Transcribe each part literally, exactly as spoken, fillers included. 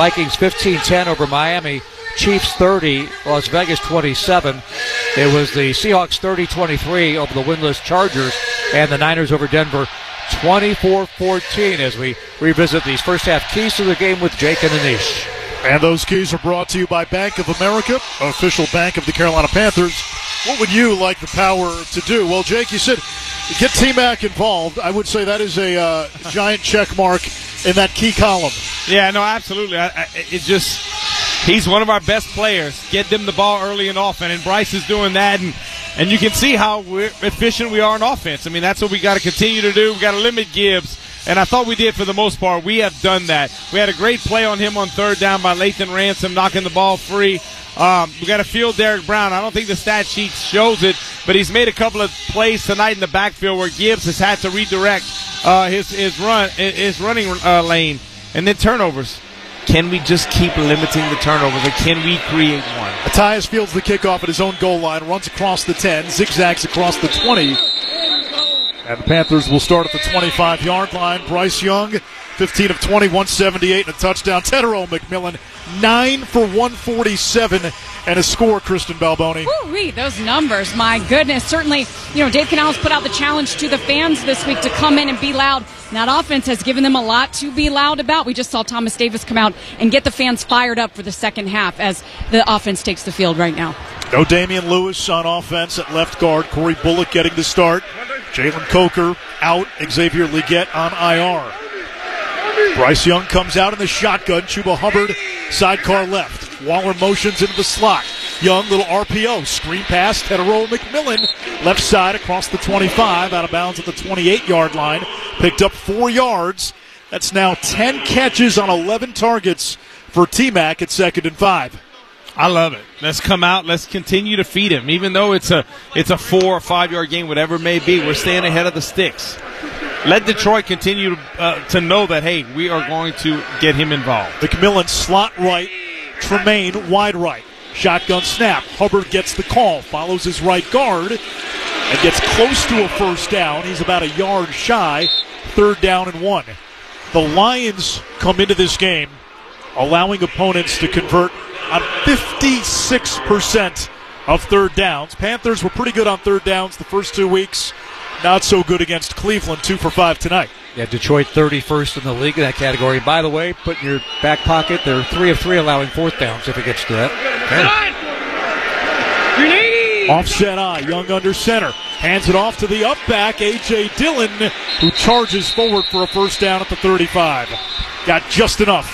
Vikings fifteen ten over Miami. Chiefs thirty, Las Vegas twenty-seven. It was the Seahawks thirty twenty-three over the winless Chargers, and the Niners over Denver twenty-four fourteen as we revisit these first half keys to the game with Jake and Anish. And those keys are brought to you by Bank of America, official bank of the Carolina Panthers. What would you like the Power to do? Well, Jake, you said get T-Mac involved. I would say that is a uh, giant check mark in that key column. Yeah, no, absolutely. I, I, it just he's one of our best players. Get them the ball early and often, and Bryce is doing that, and and you can see how we're efficient we are in offense. I mean, that's what we got to continue to do. We got to limit Gibbs. And I thought we did for the most part. We have done that. We had a great play on him on third down by Lathan Ransom, knocking the ball free. Um, we got to field Derek Brown. I don't think the stat sheet shows it, but he's made a couple of plays tonight in the backfield where Gibbs has had to redirect uh, his his run his running uh, lane, and then turnovers. Can we just keep limiting the turnovers, or can we create one? Matthias fields the kickoff at his own goal line, runs across the ten, zigzags across the twenty. And the Panthers will start at the twenty-five-yard line. Bryce Young, fifteen of twenty, one seventy-eight, and a touchdown. Tetero McMillan, nine for one forty-seven, and a score, Kristen Balboni. Woo-wee, those numbers, my goodness. Certainly, you know, Dave Canales put out the challenge to the fans this week to come in and be loud. And that offense has given them a lot to be loud about. We just saw Thomas Davis come out and get the fans fired up for the second half as the offense takes the field right now. No Damian Lewis on offense at left guard. Corey Bullock getting the start. Jalen Coker out. Xavier Leggett on I R. Bryce Young comes out in the shotgun. Chuba Hubbard, sidecar left. Waller motions into the slot. Young, little R P O. Screen pass. Tetero McMillan, left side across the twenty-five. Out of bounds at the twenty-eight-yard line. Picked up four yards. That's now ten catches on eleven targets for T-Mac at second and five. I love it. Let's come out. Let's continue to feed him. Even though it's a it's a four or five-yard game, whatever it may be, we're staying ahead of the sticks. Let Detroit continue to, uh, to know that, hey, we are going to get him involved. McMillan slot right, Tremaine wide right. Shotgun snap. Hubbard gets the call, follows his right guard, and gets close to a first down. He's about a yard shy, third down and one. The Lions come into this game allowing opponents to convert on fifty-six percent of third downs. Panthers were pretty good on third downs the first two weeks. Not so good against Cleveland, two for five tonight. Yeah, Detroit thirty-first in the league in that category. By the way, put in your back pocket, they're three of three allowing fourth downs if it gets to that. Okay. Offset eye, Young under center. Hands it off to the up back, A J Dillon, who charges forward for a first down at the thirty-five. Got just enough.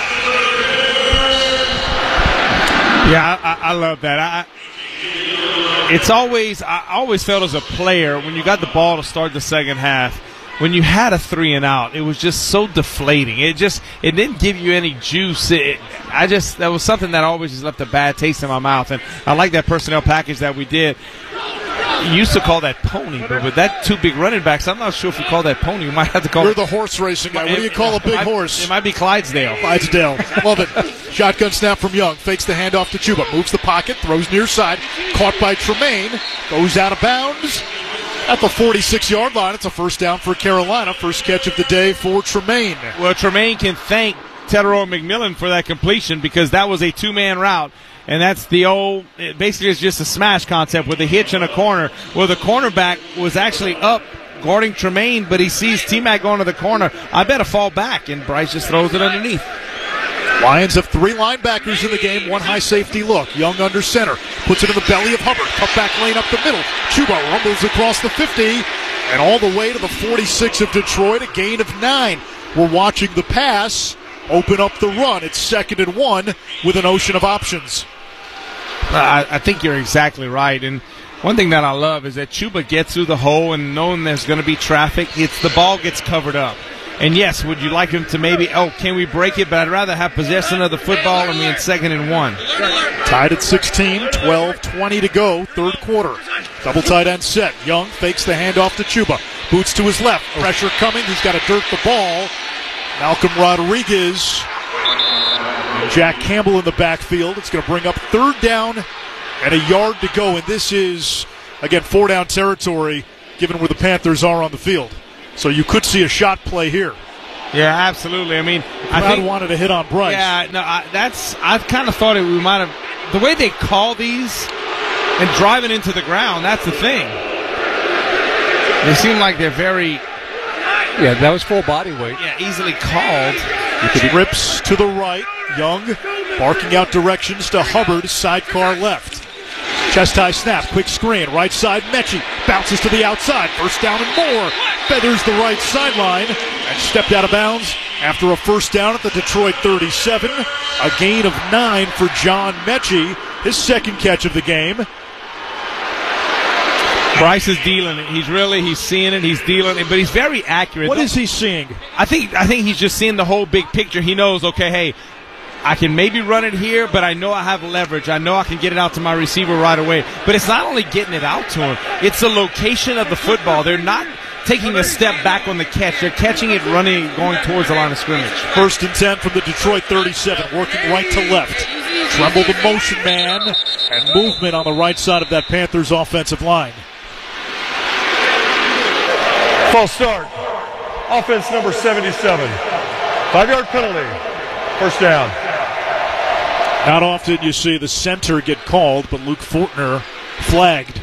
Yeah, I, I love that. I, it's always I always felt as a player when you got the ball to start the second half, when you had a three and out, it was just so deflating. It just it didn't give you any juice. It, I just that was something that always just left a bad taste in my mouth. And I like that personnel package that we did. You used to call that pony, but with that two big running backs, I'm not sure if you call that pony. You might have to call You're it. the horse racing guy. What do you call a big might, horse? It might be Clydesdale. Clydesdale. Love it. Shotgun snap from Young. Fakes the handoff to Chuba. Moves the pocket. Throws near side. Caught by Tremaine. Goes out of bounds at the forty-six-yard line. It's a first down for Carolina. First catch of the day for Tremaine. Well, Tremaine can thank Tetero McMillan for that completion because that was a two-man route. And that's the old, it basically it's just a smash concept with a hitch in a corner. Well, the cornerback was actually up guarding Tremaine, but he sees T-Mac going to the corner. I better fall back, and Bryce just throws it underneath. Lions have three linebackers in the game, one high safety look. Young under center, puts it in the belly of Hubbard. Cut back lane up the middle. Chuba rumbles across the fifty, and all the way to the forty-six of Detroit, a gain of nine. We're watching the pass open up the run. It's second and one with an ocean of options. I, I think you're exactly right. And one thing that I love is that Chuba gets through the hole and knowing there's going to be traffic, it's the ball gets covered up. And yes, would you like him to maybe, oh, can we break it? But I'd rather have possession of the football and be in second and one. Tied at sixteen, twelve twenty to go, third quarter. Double tight end set. Young fakes the handoff to Chuba. Boots to his left. Pressure coming. He's got to dirt the ball. Malcolm Rodriguez and Jack Campbell in the backfield. It's going to bring up third down and a yard to go. And this is, again, four down territory given where the Panthers are on the field. So you could see a shot play here. Yeah, absolutely. I mean, I I think wanted to hit on Bryce. Yeah, no, I, that's. I kind of thought it, we might have. The way they call these and driving into the ground, that's the thing. They seem like they're very. Yeah, that was full body weight. Yeah, easily called. Rips to the right. Young barking out directions to Hubbard, sidecar left. Chest high snap, quick screen, right side, Mechie bounces to the outside, first down and more, feathers the right sideline, and stepped out of bounds after a first down at the Detroit thirty-seven. A gain of nine for John Mechie, his second catch of the game. Bryce is dealing it. He's really, he's seeing it, he's dealing it, but he's very accurate. What is he seeing? I think, I think he's just seeing the whole big picture. He knows, okay, hey, I can maybe run it here, but I know I have leverage. I know I can get it out to my receiver right away. But it's not only getting it out to him, it's the location of the football. They're not taking a step back on the catch. They're catching it, running, going towards the line of scrimmage. First and ten from the Detroit thirty-seven, working right to left. Tremble the motion man, and movement on the right side of that Panthers offensive line. False start. Offense number seventy-seven. Five-yard penalty. First down. Not often you see the center get called, but Luke Fortner flagged.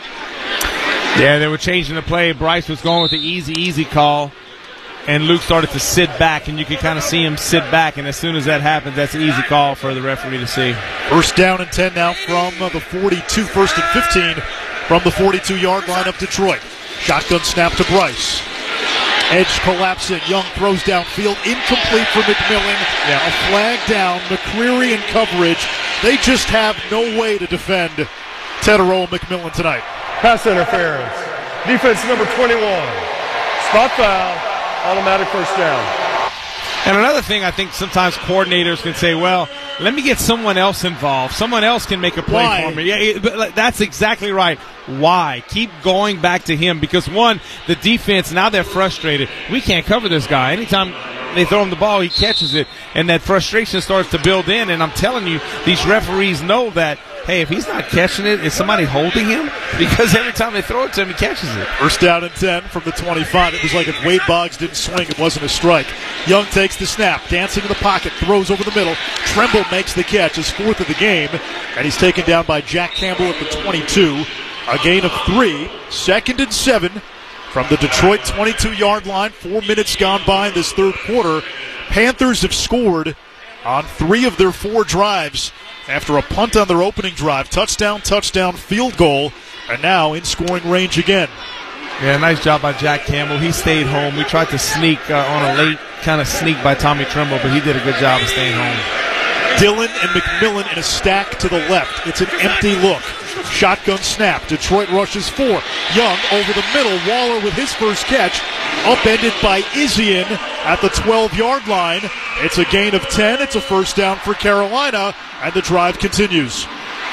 Yeah, they were changing the play. Bryce was going with the easy, easy call, and Luke started to sit back, and you could kind of see him sit back, and as soon as that happens, that's an easy call for the referee to see. First down and ten now from the forty-two, first and fifteen from the forty-two-yard line of Detroit. Shotgun snap to Bryce. Edge collapsing. Young throws downfield. Incomplete for McMillan. Yeah. A flag down. McCreary in coverage. They just have no way to defend Tetero and McMillan tonight. Pass interference. Defense number twenty-one. Spot foul. Automatic first down. And another thing I think sometimes coordinators can say, well, let me get someone else involved. Someone else can make a play Why? for me. Yeah, it, but that's exactly right. Why? Keep going back to him because, one, the defense, now they're frustrated. We can't cover this guy. Anytime they throw him the ball, he catches it, and that frustration starts to build in. And I'm telling you, these referees know that, hey, if he's not catching it, is somebody holding him? Because every time they throw it to him, he catches it. First down and ten from the twenty-five. It was like if Wade Boggs didn't swing, it wasn't a strike. Young takes the snap, dancing in the pocket, throws over the middle. Tremble makes the catch, his fourth of the game, and he's taken down by Jack Campbell at the twenty-two. A gain of three, second and seven from the Detroit twenty-two-yard line. Four minutes gone by in this third quarter. Panthers have scored on three of their four drives after a punt on their opening drive. Touchdown, touchdown, field goal, and now in scoring range again. Yeah, nice job by Jack Campbell. He stayed home. We tried to sneak uh, on a late kind of sneak by Tommy Tremble, but he did a good job of staying home. Dillon and McMillan in a stack to the left. It's an empty look. Shotgun snap. Detroit rushes four. Young over the middle. Waller with his first catch. Upended by Izzian at the twelve-yard line. It's a gain of ten. It's a first down for Carolina, and the drive continues.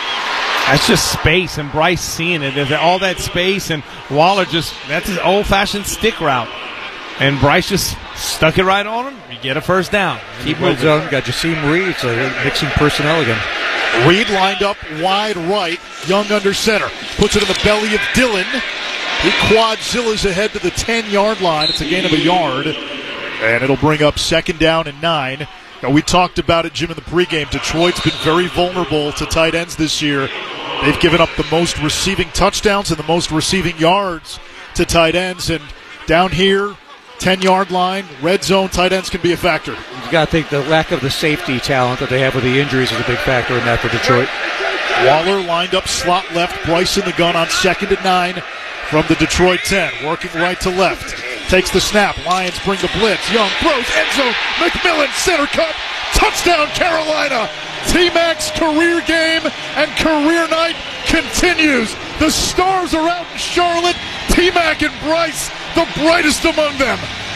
That's just space, and Bryce seeing it. There's all that space, and Waller just, that's his old-fashioned stick route. And Bryce just stuck it right on him. You get a first down. Keep moving. Zone. Got Jasim Reed, so they're mixing personnel again. Reed lined up wide right. Young under center. Puts it in the belly of Dillon. He quadzillas ahead to the ten-yard line. It's a gain of a yard. And it'll bring up second down and nine. Now, we talked about it, Jim, in the pregame. Detroit's been very vulnerable to tight ends this year. They've given up the most receiving touchdowns and the most receiving yards to tight ends. And down here, ten-yard line, red zone, tight ends can be a factor. You've got to think the lack of the safety talent that they have with the injuries is a big factor in that for Detroit. Waller lined up slot left. Bryce in the gun on second and nine from the Detroit ten. Working right to left. Takes the snap. Lions bring the blitz. Young throws. End zone. McMillan center cut. Touchdown Carolina. T-Mac's career game and career night continues. The stars are out in Charlotte. T-Mac and Bryce, the brightest among them.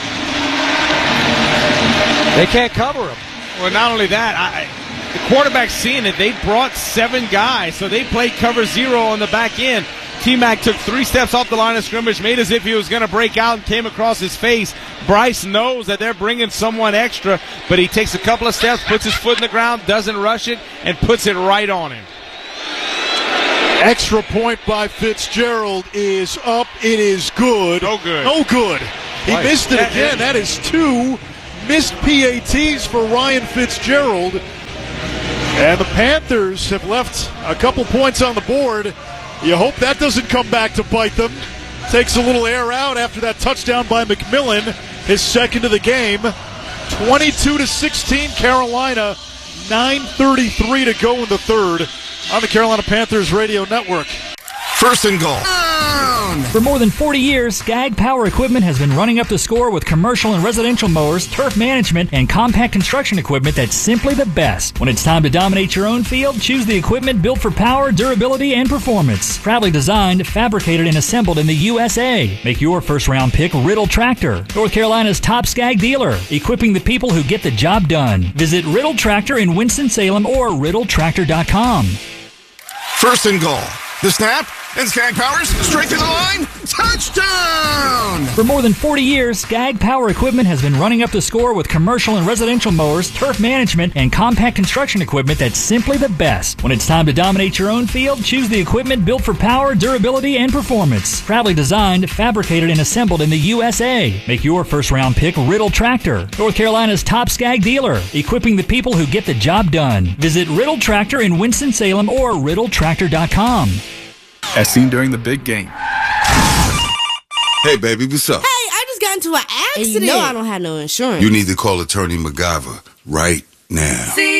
They can't cover him. Well, not only that, I, the quarterback's seeing it. They brought seven guys, so they played cover zero on the back end. T-Mac took three steps off the line of scrimmage, made as if he was going to break out and came across his face. Bryce knows that they're bringing someone extra, but he takes a couple of steps, puts his foot in the ground, doesn't rush it, and puts it right on him. Extra point by Fitzgerald is up. It is good. No good. No good. He Right. missed it That again. is- That is two missed P A Ts for Ryan Fitzgerald. And the Panthers have left a couple points on the board. You hope that doesn't come back to bite them. Takes a little air out after that touchdown by McMillan, his second of the game. twenty-two to sixteen Carolina, nine thirty-three to go in the third on the Carolina Panthers radio network. First and goal. For more than forty years, Skag Power Equipment has been running up the score with commercial and residential mowers, turf management, and compact construction equipment that's simply the best. When it's time to dominate your own field, choose the equipment built for power, durability, and performance. Proudly designed, fabricated, and assembled in the U S A. Make your first-round pick Riddle Tractor, North Carolina's top Skag dealer, equipping the people who get the job done. Visit Riddle Tractor in Winston-Salem or riddle tractor dot com. First and goal. The snap, and Skag Powers straight to the line. Touchdown! For more than forty years, Skag Power Equipment has been running up the score with commercial and residential mowers, turf management, and compact construction equipment that's simply the best. When it's time to dominate your own field, choose the equipment built for power, durability, and performance. Proudly designed, fabricated, and assembled in the U S A. Make your first-round pick Riddle Tractor, North Carolina's top Skag dealer, equipping the people who get the job done. Visit Riddle Tractor in Winston-Salem or riddle tractor dot com. As seen during the big game. Hey, baby, what's up? Hey, I just got into an accident. And you know I don't have no insurance. You need to call attorney MacGyver right now. See?